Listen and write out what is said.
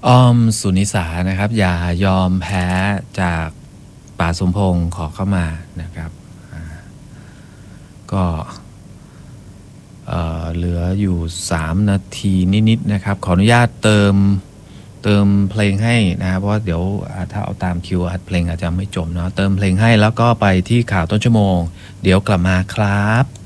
สุนิสานะครับอย่ายอมแพ้จากป่าสมพงษ์ขอเข้ามานะครับก็เหลืออยู่3นาทีนิดๆนะครับขออนุญาตเติมเพลงให้นะครับเพราะว่าเดี๋ยวถ้าเอาตามคิวเพลงอาจจะไม่จบเนาะเติมเพลงให้แล้วก็ไปที่ข่าวต้นชั่วโมงเดี๋ยวกลับมาครับ